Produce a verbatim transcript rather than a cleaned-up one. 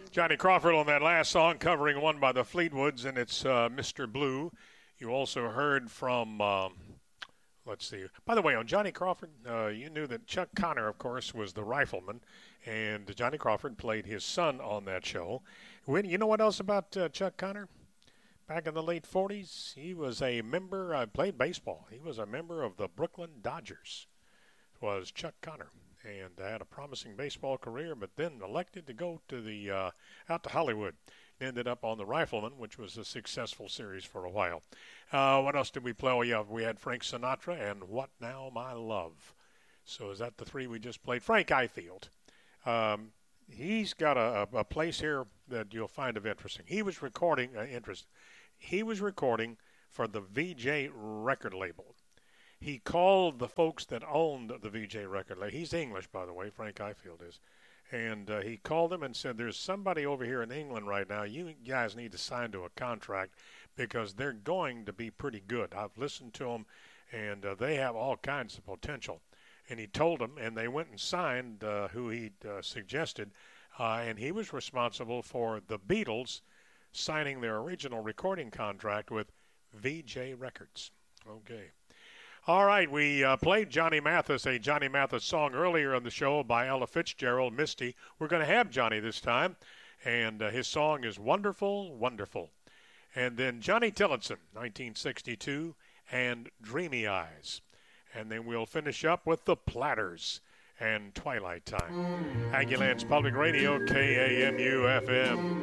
Johnny Crawford on that last song, covering one by the Fleetwoods, and it's uh, Mister Blue. You also heard from, um, let's see. By the way, on Johnny Crawford, uh, you knew that Chuck Connor, of course, was the rifleman, and Johnny Crawford played his son on that show. When, you know what else about uh, Chuck Connor? Back in the late forties, he was a member, uh, played baseball. He was a member of the Brooklyn Dodgers, was Chuck Connor. And had a promising baseball career, but then elected to go to the uh, out to Hollywood. Ended up on The Rifleman, which was a successful series for a while. Uh, what else did we play? Oh, yeah, we had Frank Sinatra and What Now, My Love. So is that the three we just played? Frank Ifield. Um, he's got a, a place here that you'll find of interesting. He was recording, uh, interest. He was recording for the V J record label. He called the folks that owned the V J record label. He's English, by the way, Frank Ifield is. And uh, he called them and said, there's somebody over here in England right now. You guys need to sign to a contract because they're going to be pretty good. I've listened to them, and uh, they have all kinds of potential. And he told them, and they went and signed uh, who he uh, suggested. Uh, and he was responsible for the Beatles signing their original recording contract with V J Records. Okay. All right, we uh, played Johnny Mathis, a Johnny Mathis song earlier on the show by Ella Fitzgerald, Misty. We're going to have Johnny this time, and uh, his song is Wonderful, Wonderful. And then Johnny Tillotson, nineteen sixty-two, and Dreamy Eyes. And then we'll finish up with the Platters and Twilight Time. Aggieland's Public Radio, K A M U F M.